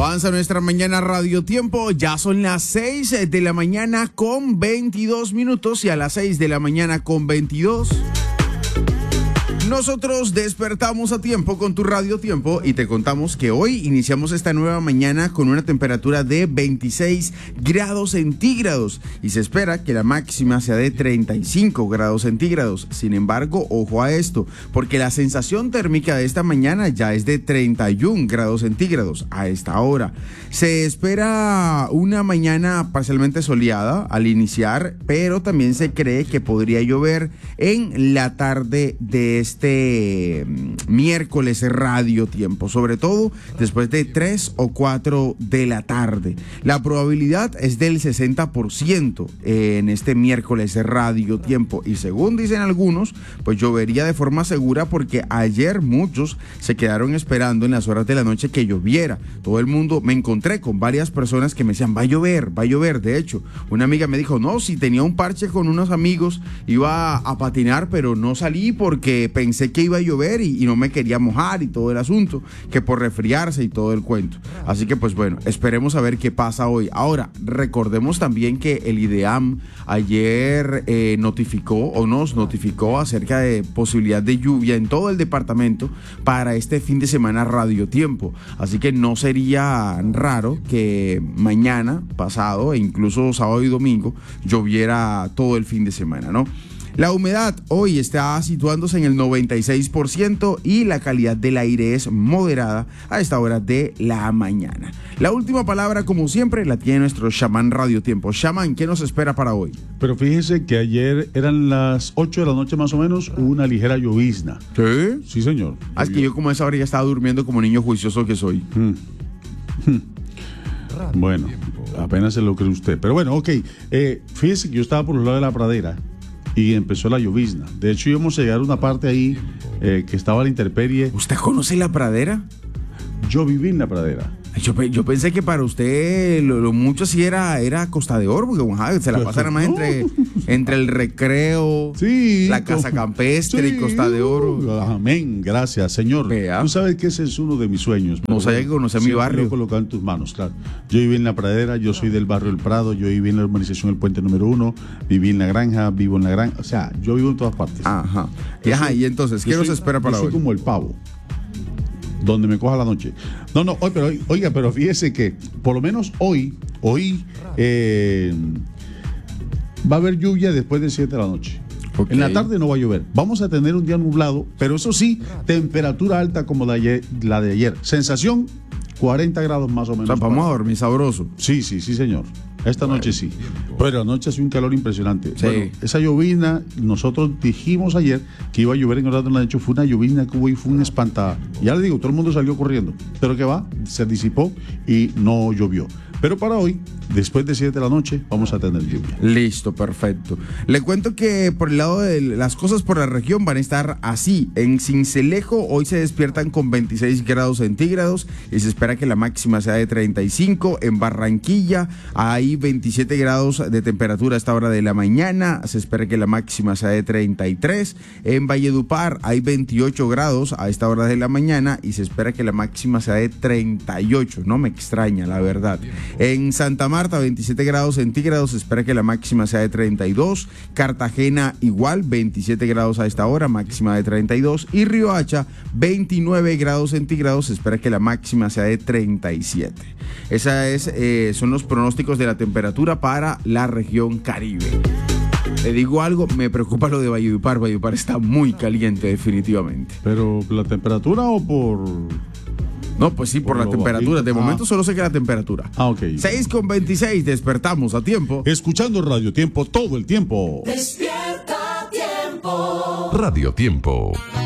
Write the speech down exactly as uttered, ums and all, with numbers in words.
Avanza nuestra mañana Radio Tiempo, ya son las seis de la mañana con veintidós minutos y a las seis de la mañana con veintidós. Nosotros despertamos a tiempo con tu Radio Tiempo y te contamos que hoy iniciamos esta nueva mañana con una temperatura de veintiséis grados centígrados y se espera que la máxima sea de treinta y cinco grados centígrados. Sin embargo, ojo a esto, porque la sensación térmica de esta mañana ya es de treinta y un grados centígrados a esta hora. Se espera una mañana parcialmente soleada al iniciar, pero también se cree que podría llover en la tarde de este Este miércoles Radio Tiempo, sobre todo después de tres o cuatro de la tarde. La probabilidad es del sesenta por ciento en este miércoles Radio Tiempo y según dicen algunos, pues llovería de forma segura porque ayer muchos se quedaron esperando en las horas de la noche que lloviera. Todo el mundo, me encontré con varias personas que me decían, va a llover, va a llover. De hecho, una amiga me dijo, no, si tenía un parche con unos amigos, iba a patinar, pero no salí porque pensé Pensé que iba a llover y, y no me quería mojar y todo el asunto, que por resfriarse y todo el cuento. Así que pues bueno, esperemos a ver qué pasa hoy. Ahora, recordemos también que el IDEAM ayer eh, notificó o nos notificó acerca de posibilidad de lluvia en todo el departamento para este fin de semana Radio Tiempo. Así que no sería raro que mañana, pasado e incluso sábado y domingo lloviera todo el fin de semana, ¿no? La humedad hoy está situándose en el noventa y seis por ciento y la calidad del aire es moderada a esta hora de la mañana. La última palabra, como siempre, la tiene nuestro chamán Radio Tiempo. Chamán, ¿qué nos espera para hoy? Pero fíjese que ayer eran las ocho de la noche más o menos, hubo una ligera llovizna. ¿Sí? Sí, señor. Ah, es que yo como a esa hora ya estaba durmiendo como niño juicioso que soy. Hmm. Hmm. Bueno, apenas se lo cree usted. Pero bueno, ok. Eh, fíjese que yo estaba por los lados de la pradera y empezó la llovizna. De hecho, íbamos a llegar a una parte ahí eh, que estaba a la intemperie. ¿Usted conoce la pradera? Yo viví en la pradera. Yo, yo pensé que para usted lo, lo mucho sí era, era Costa de Oro, porque ajá, se la pasara más no. entre, entre el recreo, sí, la casa campestre sí. y Costa de Oro. Amén, gracias, Señor. Vea. Tú sabes que ese es uno de mis sueños. No sabía que conocía mi barrio. Lo he colocado en tus manos, claro. Yo viví en la pradera, yo soy del barrio El Prado, yo viví en la urbanización El Puente número uno, viví en la granja, vivo en la granja, o sea, yo vivo en todas partes. Ajá. Y, ajá, y entonces, ¿qué nos espera para yo hoy? Soy como el pavo, donde me coja la noche. No, no, hoy, pero, oiga, pero fíjese que por lo menos hoy, hoy eh, va a haber lluvia después de siete de la noche. Okay. En la tarde no va a llover. Vamos a tener un día nublado, pero eso sí, temperatura alta como la, ayer, la de ayer. Sensación, cuarenta grados más o menos. O sea, vamos a dormir sabroso. Sí, sí, sí, señor. Esta noche sí. Pero anoche hace un calor impresionante. Sí. Bueno, esa llovizna, nosotros dijimos ayer que iba a llover en horas de la noche. Fue una llovizna que hubo y fue una espantada. Ya le digo, todo el mundo salió corriendo. Pero que va, se disipó y no llovió. Pero para hoy, después de siete de la noche, vamos a tener lluvia. Listo, perfecto. Le cuento que por el lado de las cosas por la región van a estar así. En Sincelejo hoy se despiertan con veintiséis grados centígrados y se espera que la máxima sea de treinta y cinco. En Barranquilla hay veintisiete grados de temperatura a esta hora de la mañana. Se espera que la máxima sea de treinta y tres. En Valledupar hay veintiocho grados a esta hora de la mañana y se espera que la máxima sea de treinta y ocho. No me extraña, la verdad. En Santa Marta, veintisiete grados centígrados, se espera que la máxima sea de treinta y dos. Cartagena, igual, veintisiete grados a esta hora, máxima de treinta y dos. Y Riohacha, veintinueve grados centígrados, se espera que la máxima sea de treinta y siete. Esos es, eh, son los pronósticos de la temperatura para la región Caribe. Le digo algo, me preocupa lo de Valledupar. Valledupar está muy caliente, definitivamente. ¿Pero la temperatura o por...? No, pues sí, por, por la temperatura. De ah. momento solo sé que la temperatura. Ah, ok. seis con veintiséis, despertamos a tiempo. Escuchando Radio Tiempo todo el tiempo. Despierta a tiempo. Radio Tiempo.